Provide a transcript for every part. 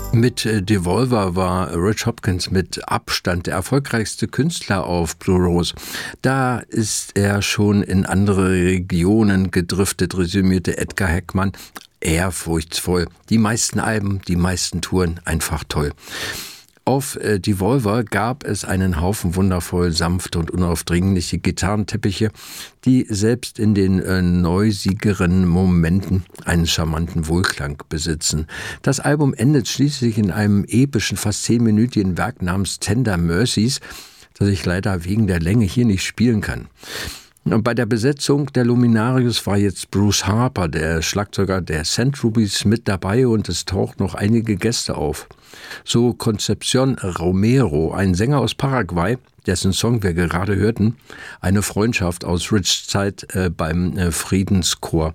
Mit Devolver war Rich Hopkins mit Abstand der erfolgreichste Künstler auf Blue Rose. Da ist er schon in andere Regionen gedriftet, resümierte Edgar Heckmann. Ehrfurchtsvoll. Die meisten Alben, die meisten Touren, einfach toll. Auf Devolver gab es einen Haufen wundervoll sanfte und unaufdringliche Gitarrenteppiche, die selbst in den neusigeren Momenten einen charmanten Wohlklang besitzen. Das Album endet schließlich in einem epischen, fast 10-minütigen Werk namens Tender Mercies, das ich leider wegen der Länge hier nicht spielen kann. Bei der Besetzung der Luminarius war jetzt Bruce Harper, der Schlagzeuger der St. Rubies, mit dabei und es taucht noch einige Gäste auf. So Concepcion Romero, ein Sänger aus Paraguay, dessen Song wir gerade hörten, eine Freundschaft aus Richs Zeit beim Friedenschor.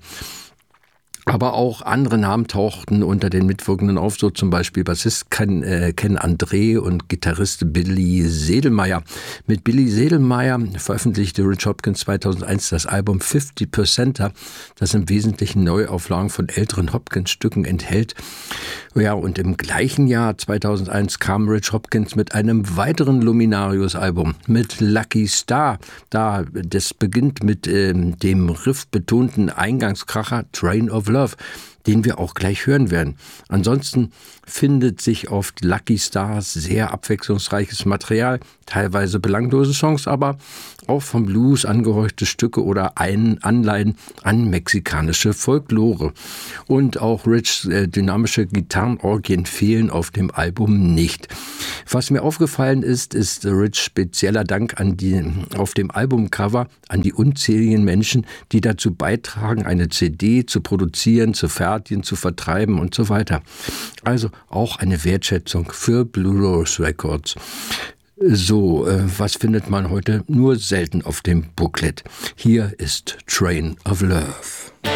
Aber auch andere Namen tauchten unter den Mitwirkenden auf, so zum Beispiel Bassist Ken André und Gitarrist Billy Sedelmeier. Mit Billy Sedelmeier veröffentlichte Rich Hopkins 2001 das Album 50%er, das im Wesentlichen Neuauflagen von älteren Hopkins-Stücken enthält. Ja, und im gleichen Jahr 2001 kam Rich Hopkins mit einem weiteren Luminarius-Album, mit Lucky Star. Das beginnt mit dem riffbetonten Eingangskracher Train of Love, den wir auch gleich hören werden. Ansonsten findet sich auf Lucky Stars sehr abwechslungsreiches Material, teilweise belanglose Songs, aber auch vom Blues angehauchte Stücke oder Anleihen an mexikanische Folklore. Und auch Richs dynamische Gitarrenorgien fehlen auf dem Album nicht. Was mir aufgefallen ist Richs spezieller Dank auf dem Albumcover an die unzähligen Menschen, die dazu beitragen, eine CD zu produzieren, zu fertigen, zu vertreiben und so weiter. Also auch eine Wertschätzung für Blue Rose Records. So, was findet man heute nur selten auf dem Booklet? Hier ist Train of Love.